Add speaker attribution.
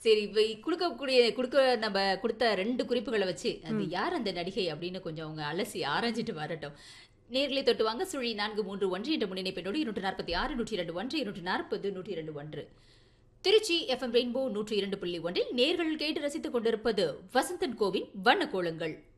Speaker 1: சரி, இப்ப குடுக்க நம்ம கொடுத்த 2 குறிப்புகள வச்சு, அது யார் அந்த நடிகை அப்படின்னு கொஞ்சம் அவங்க அலசி ஆராய்ஞ்சிட்டு வரட்டும். நேர்லயே தொட்டு வாங்க. சுழி 431 என்ற முன்னிணைப்பெண்ணோடு 246 102 240 102 திருச்சி எஃப்எம் ரெயின்போ 102.1 நேர்கள் கேட்டு ரசித்துக் கொண்டிருப்பது வசந்தன் கோவின் வண்ண கோலங்கள்.